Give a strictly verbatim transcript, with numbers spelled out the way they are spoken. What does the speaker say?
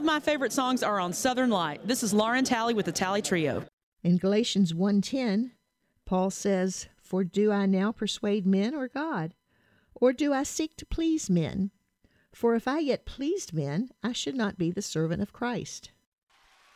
my favorite songs are on Southern Light. This is Lauren Talley with the Talley Trio. In Galatians one ten, Paul says, "For do I now persuade men or God? Or do I seek to please men? For if I yet pleased men, I should not be the servant of Christ."